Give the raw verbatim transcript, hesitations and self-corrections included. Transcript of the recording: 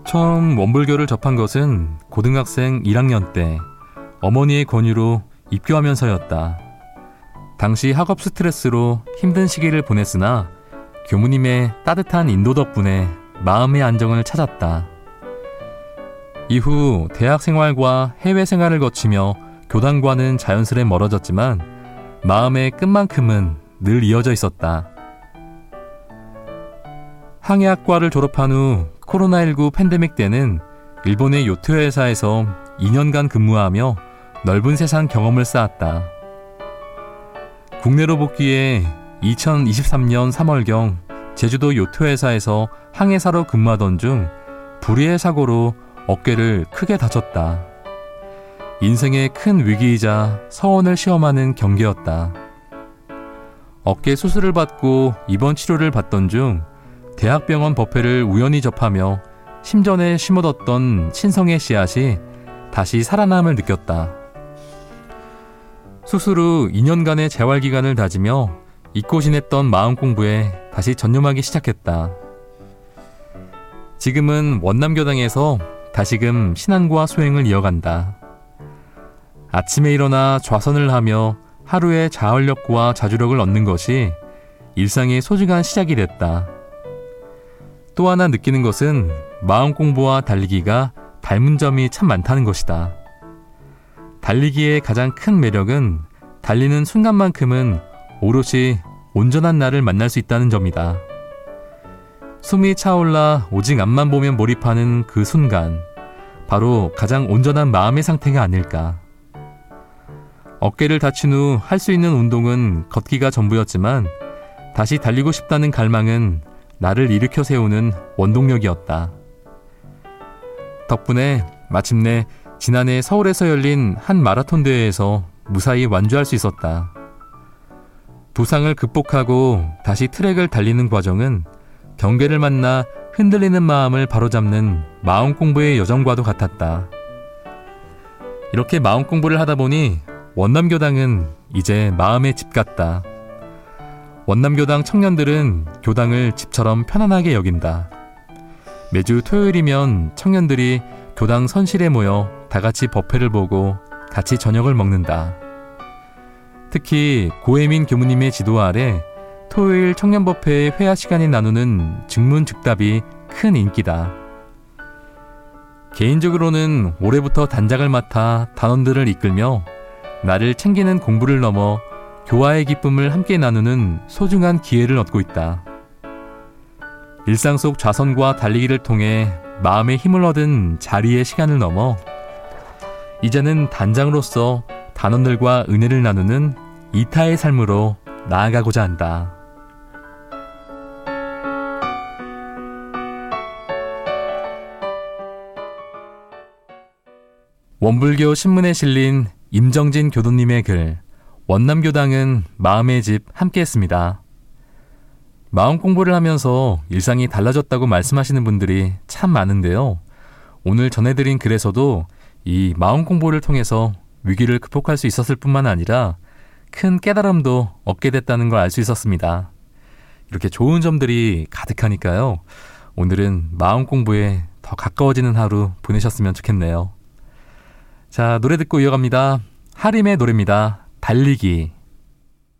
처음 원불교를 접한 것은 고등학생 일 학년 때 어머니의 권유로 입교하면서였다. 당시 학업 스트레스로 힘든 시기를 보냈으나 교무님의 따뜻한 인도 덕분에 마음의 안정을 찾았다. 이후 대학 생활과 해외 생활을 거치며 교단과는 자연스레 멀어졌지만 마음의 끝만큼은 늘 이어져 있었다. 항해학과를 졸업한 후 코로나십구 팬데믹 때는 일본의 요트 회사에서 이 년간 근무하며 넓은 세상 경험을 쌓았다. 국내로 복귀해 이천이십삼 년 삼월경 제주도 요트 회사에서 항해사로 근무하던 중 불의의 사고로 어깨를 크게 다쳤다. 인생의 큰 위기이자 서원을 시험하는 경계였다. 어깨 수술을 받고 입원 치료를 받던 중 대학병원 버페를 우연히 접하며 심전에 심어뒀던 신성의 씨앗이 다시 살아남을 느꼈다. 수술 후 이 년간의 재활기간을 다지며 잊고 지냈던 마음 공부에 다시 전념하기 시작했다. 지금은 원남교당에서 다시금 신앙과 소행을 이어간다. 아침에 일어나 좌선을 하며 하루의 자활력과 자주력을 얻는 것이 일상의 소중한 시작이 됐다. 또 하나 느끼는 것은 마음 공부와 달리기가 닮은 점이 참 많다는 것이다. 달리기의 가장 큰 매력은 달리는 순간만큼은 오롯이 온전한 나를 만날 수 있다는 점이다. 숨이 차올라 오직 앞만 보면 몰입하는 그 순간, 바로 가장 온전한 마음의 상태가 아닐까. 어깨를 다친 후 할 수 있는 운동은 걷기가 전부였지만 다시 달리고 싶다는 갈망은 나를 일으켜 세우는 원동력이었다. 덕분에 마침내 지난해 서울에서 열린 한 마라톤 대회에서 무사히 완주할 수 있었다. 부상을 극복하고 다시 트랙을 달리는 과정은 경계를 만나 흔들리는 마음을 바로잡는 마음 공부의 여정과도 같았다. 이렇게 마음 공부를 하다 보니 원남교당은 이제 마음의 집 같다. 원남교당 청년들은 교당을 집처럼 편안하게 여긴다. 매주 토요일이면 청년들이 교당 선실에 모여 다같이 법회를 보고 같이 저녁을 먹는다. 특히 고혜민 교무님의 지도 아래 토요일 청년법회의 회화 시간이 나누는 즉문즉답이 큰 인기다. 개인적으로는 올해부터 단장을 맡아 단원들을 이끌며 나를 챙기는 공부를 넘어 교화의 기쁨을 함께 나누는 소중한 기회를 얻고 있다. 일상 속 좌선과 달리기를 통해 마음의 힘을 얻은 자리의 시간을 넘어 이제는 단장으로서 단원들과 은혜를 나누는 이타의 삶으로 나아가고자 한다. 원불교 신문에 실린 임정진 교도님의 글, 원남교당은 마음의 집 함께했습니다. 마음 공부를 하면서 일상이 달라졌다고 말씀하시는 분들이 참 많은데요. 오늘 전해드린 글에서도 이 마음 공부를 통해서 위기를 극복할 수 있었을 뿐만 아니라 큰 깨달음도 얻게 됐다는 걸 알 수 있었습니다. 이렇게 좋은 점들이 가득하니까요. 오늘은 마음 공부에 더 가까워지는 하루 보내셨으면 좋겠네요. 자, 노래 듣고 이어갑니다. 하림의 노래입니다. 달리기.